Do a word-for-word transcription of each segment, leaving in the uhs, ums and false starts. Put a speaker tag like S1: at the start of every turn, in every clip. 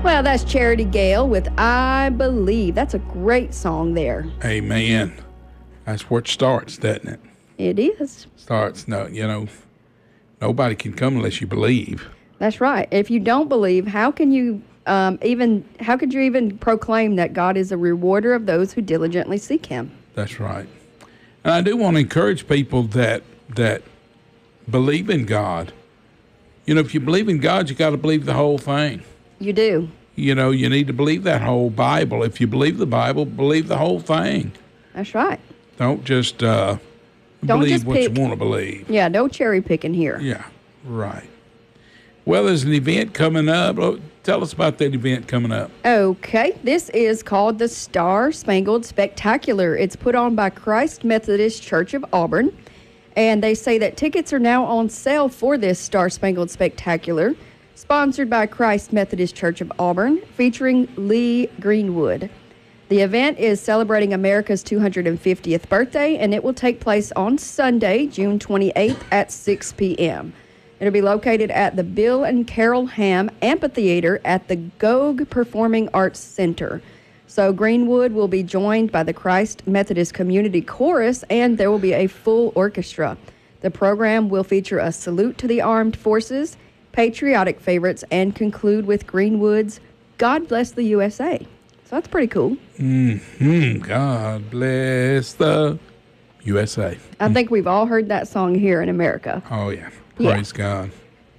S1: Well, that's Charity Gale with I Believe. That's a great song there.
S2: Amen. That's where it starts, doesn't it?
S1: It is.
S2: Starts, no, you know, nobody can come unless you believe.
S1: That's right. If you don't believe, how can you um, even, how could you even proclaim that God is a rewarder of those who diligently seek him?
S2: That's right. And I do want to encourage people that that believe in God. You know, if you believe in God, you got to believe the whole thing.
S1: You do.
S2: You know, you need to believe that whole Bible. If you believe the Bible, believe the whole thing.
S1: That's right.
S2: Don't just uh,
S1: Don't
S2: believe
S1: just
S2: what
S1: pick.
S2: you want to believe.
S1: Yeah, no cherry picking here.
S2: Yeah, right. Well, there's an event coming up. Oh, tell us about that event coming up.
S1: Okay, this is called the Star Spangled Spectacular. It's put on by Christ Methodist Church of Auburn, and they say that tickets are now on sale for this Star Spangled Spectacular, sponsored by Christ Methodist Church of Auburn, featuring Lee Greenwood. The event is celebrating America's two hundred fiftieth birthday, and it will take place on Sunday, June twenty-eighth at six p.m. It'll be located at the Bill and Carol Ham Amphitheater at the Gogue Performing Arts Center. So Greenwood will be joined by the Christ Methodist Community Chorus, and there will be a full orchestra. The program will feature a salute to the armed forces, patriotic favorites, and conclude with Greenwood's God Bless the U S A. So that's pretty cool.
S2: Mm-hmm. God bless the U S A.
S1: I think we've all heard that song here in America.
S2: Oh, yeah. Praise yeah. God.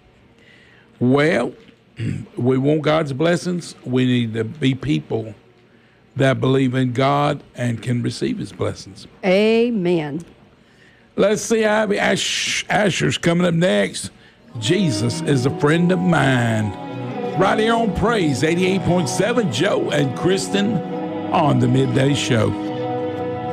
S2: Well, we want God's blessings. We need to be people that believe in God and can receive his blessings.
S1: Amen.
S2: Let's see, Abby Ash- Asher's coming up next. Jesus is a friend of mine. Right here on Praise eighty-eight point seven, Joe and Kristen on the Midday Show.